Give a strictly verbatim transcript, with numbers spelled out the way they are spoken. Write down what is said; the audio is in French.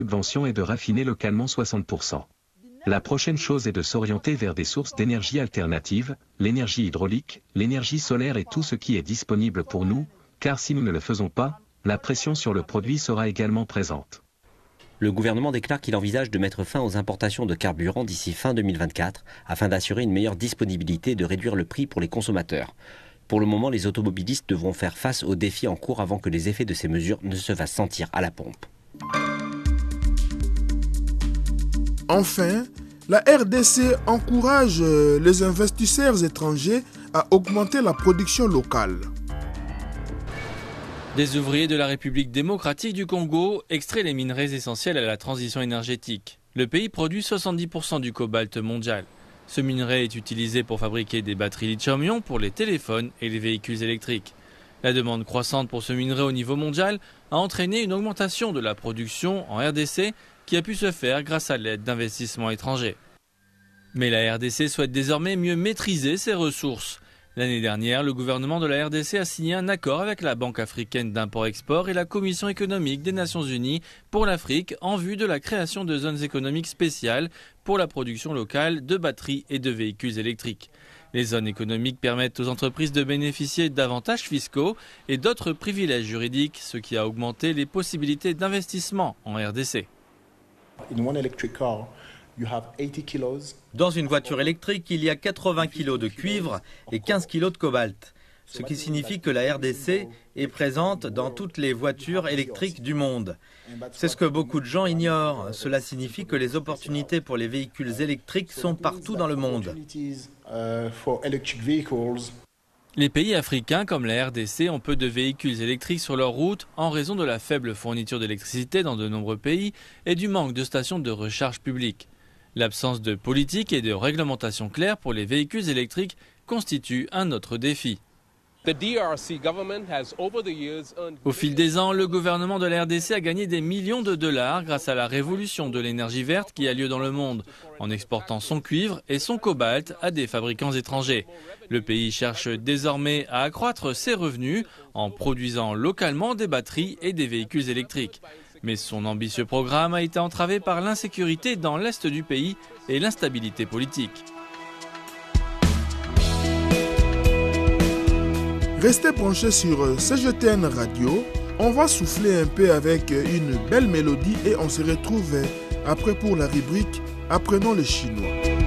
subvention est de raffiner localement soixante pour cent. La prochaine chose est de s'orienter vers des sources d'énergie alternatives, l'énergie hydraulique, l'énergie solaire et tout ce qui est disponible pour nous, car si nous ne le faisons pas, la pression sur le produit sera également présente. Le gouvernement déclare qu'il envisage de mettre fin aux importations de carburant d'ici fin deux mille vingt-quatre afin d'assurer une meilleure disponibilité et de réduire le prix pour les consommateurs. Pour le moment, les automobilistes devront faire face aux défis en cours avant que les effets de ces mesures ne se fassent sentir à la pompe. Enfin, la R D C encourage les investisseurs étrangers à augmenter la production locale. Des ouvriers de la République démocratique du Congo extraient les minerais essentiels à la transition énergétique. Le pays produit soixante-dix pour cent du cobalt mondial. Ce minerai est utilisé pour fabriquer des batteries lithium-ion pour les téléphones et les véhicules électriques. La demande croissante pour ce minerai au niveau mondial a entraîné une augmentation de la production en R D C qui a pu se faire grâce à l'aide d'investissements étrangers. Mais la R D C souhaite désormais mieux maîtriser ses ressources. L'année dernière, le gouvernement de la R D C a signé un accord avec la Banque africaine d'import-export et la Commission économique des Nations Unies pour l'Afrique en vue de la création de zones économiques spéciales pour la production locale de batteries et de véhicules électriques. Les zones économiques permettent aux entreprises de bénéficier d'avantages fiscaux et d'autres privilèges juridiques, ce qui a augmenté les possibilités d'investissement en R D C. Dans une voiture électrique, il y a quatre-vingts kilos de cuivre et quinze kilos de cobalt, ce qui signifie que la R D C est présente dans toutes les voitures électriques du monde. C'est ce que beaucoup de gens ignorent. Cela signifie que les opportunités pour les véhicules électriques sont partout dans le monde. Les pays africains comme la R D C ont peu de véhicules électriques sur leurs routes en raison de la faible fourniture d'électricité dans de nombreux pays et du manque de stations de recharge publiques. L'absence de politique et de réglementation claire pour les véhicules électriques constitue un autre défi. Au fil des ans, le gouvernement de la R D C a gagné des millions de dollars grâce à la révolution de l'énergie verte qui a lieu dans le monde, en exportant son cuivre et son cobalt à des fabricants étrangers. Le pays cherche désormais à accroître ses revenus en produisant localement des batteries et des véhicules électriques. Mais son ambitieux programme a été entravé par l'insécurité dans l'est du pays et l'instabilité politique. Restez branchés sur C G T N Radio. On va souffler un peu avec une belle mélodie et on se retrouve après pour la rubrique Apprenons le chinois.